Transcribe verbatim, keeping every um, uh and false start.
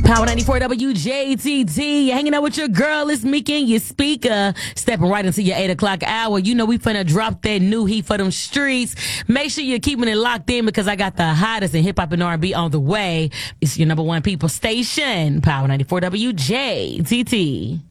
Power ninety-four W J T T. You're hanging out with your girl. It's Meek and your speaker. Stepping right into your eight o'clock hour. You know we finna drop that new heat for them streets. Make sure you're keeping it locked in because I got the hottest in hip-hop and R and B on the way. It's your number one people station. Power ninety-four W J T T.